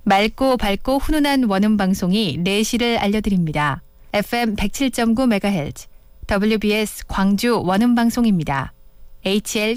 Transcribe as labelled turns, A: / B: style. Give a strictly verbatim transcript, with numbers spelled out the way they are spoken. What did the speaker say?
A: 맑고 밝고 훈훈한 원음 방송이 내시를 알려드립니다. 에프엠 백칠 점 구 메가헤르츠 더블유비에스 광주 원음 방송입니다. 에이치엘